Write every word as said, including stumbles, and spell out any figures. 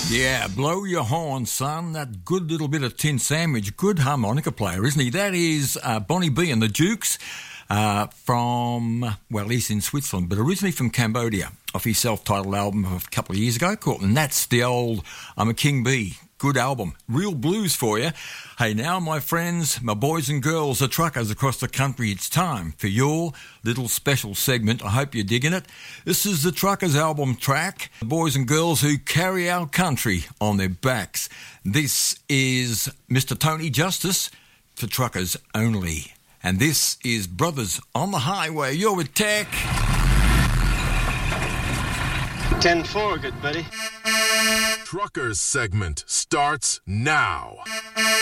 Yeah, blow your horn, son. That good little bit of tin sandwich. Good harmonica player, isn't he? That is uh, Bonnie B and the Dukes uh, from, well, he's in Switzerland, but originally from Cambodia, off his self-titled album of a couple of years ago called And That's the Old I'm a King Bee. Good album. Real blues for you. Hey, now, my friends, my boys and girls, the truckers across the country, it's time for your little special segment. I hope you're digging it. This is the Truckers album track, the boys and girls who carry our country on their backs. This is Mister Tony Justice for Truckers Only. And this is Brothers on the Highway. You're with Tech. ten four, good buddy. Truckers segment starts now.